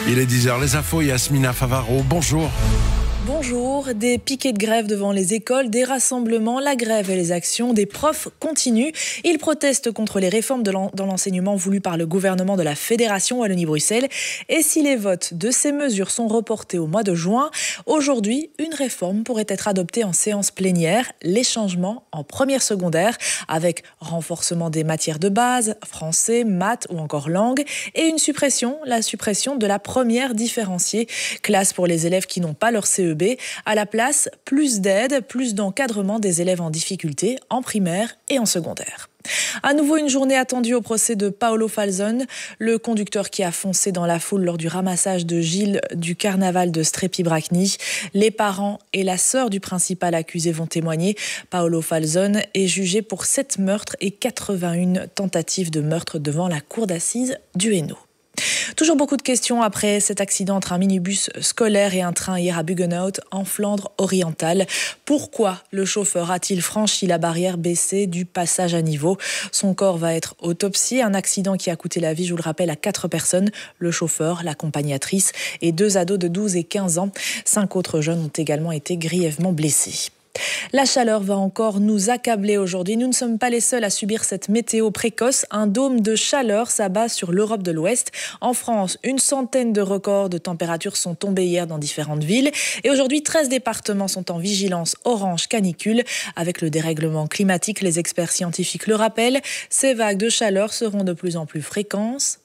Il est 10h, les infos, Yasmina Favaro, bonjour. Bonjour, des piquets de grève devant les écoles, des rassemblements, la grève et les actions des profs continuent. Ils protestent contre les réformes dans l'enseignement voulues par le gouvernement de la Fédération Wallonie-Bruxelles. Et si les votes de ces mesures sont reportés au mois de juin, aujourd'hui, une réforme pourrait être adoptée en séance plénière, les changements en première secondaire, avec renforcement des matières de base, français, maths ou encore langue, et une suppression, la suppression de la première différenciée, classe pour les élèves qui n'ont pas leur CEB. À la place, plus d'aide, plus d'encadrement des élèves en difficulté en primaire et en secondaire. À nouveau, une journée attendue au procès de Paolo Falzon, le conducteur qui a foncé dans la foule lors du ramassage de Gilles du carnaval de Strepy-Bracni. Les parents et la sœur du principal accusé vont témoigner. Paolo Falzon est jugé pour 7 meurtres et 81 tentatives de meurtre devant la cour d'assises du Hainaut. Toujours beaucoup de questions après cet accident entre un minibus scolaire et un train hier à Buggenhout, en Flandre orientale. Pourquoi le chauffeur a-t-il franchi la barrière baissée du passage à niveau ? Son corps va être autopsié. Un accident qui a coûté la vie, je vous le rappelle, à 4 personnes. Le chauffeur, l'accompagnatrice et 2 ados de 12 et 15 ans. 5 autres jeunes ont également été grièvement blessés. La chaleur va encore nous accabler aujourd'hui. Nous ne sommes pas les seuls à subir cette météo précoce. Un dôme de chaleur s'abat sur l'Europe de l'Ouest. En France, une centaine de records de température sont tombés hier dans différentes villes. Et aujourd'hui, 13 départements sont en vigilance orange canicule. Avec le dérèglement climatique, les experts scientifiques le rappellent, ces vagues de chaleur seront de plus en plus fréquentes,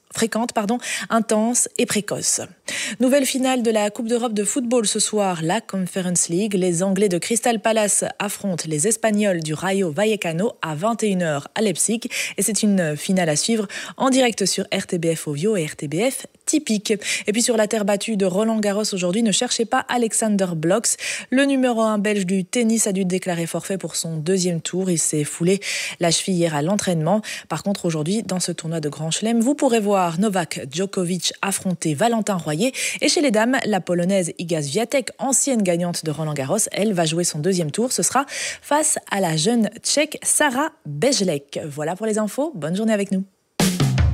intenses et précoces. Nouvelle finale de la Coupe d'Europe de football ce soir, la Conference League. Les Anglais de Crystal Palace affrontent les Espagnols du Rayo Vallecano à 21h à Leipzig. Et c'est une finale à suivre en direct sur RTBF Ovio et RTBF Typique. Et puis sur la terre battue de Roland-Garros aujourd'hui, ne cherchez pas Alexander Blocks. Le numéro 1 belge du tennis a dû déclarer forfait pour son 2e tour. Il s'est foulé la cheville hier à l'entraînement. Par contre, aujourd'hui, dans ce tournoi de Grand Chelem, vous pourrez voir Novak Djokovic affronter Valentin Royer. Et chez les dames, la Polonaise Iga Swiatek, ancienne gagnante de Roland-Garros, elle va jouer son 2e tour. Ce sera face à la jeune Tchèque Sara Bejlek. Voilà pour les infos. Bonne journée avec nous.